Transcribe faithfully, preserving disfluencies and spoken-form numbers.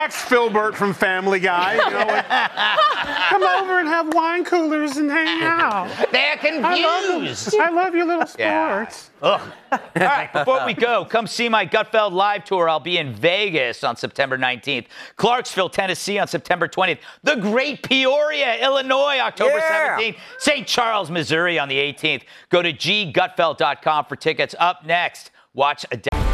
That's Filbert from Family Guy. You know, like, come over and have wine coolers and hang out. They're confused. I love, I love your little sports. Yeah. Ugh. All right, before we go, come see my Gutfeld live tour. I'll be in Vegas on September nineteenth, Clarksville, Tennessee on September twentieth, the Great Peoria, Illinois, October Yeah. seventeenth, Saint Charles, Missouri on the eighteenth. Go to g gutfeld dot com for tickets. Up next, watch a